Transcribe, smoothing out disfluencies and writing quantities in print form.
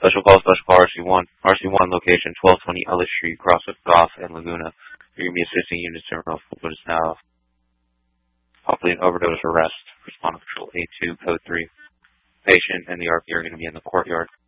Special call RC1. RC1 location 1220 Ellis Street, cross with Goff and Laguna. You're going to be assisting units in what is now possibly an overdose arrest. Respond to Control A2, Code 3. Patient and the RP are going to be in the courtyard.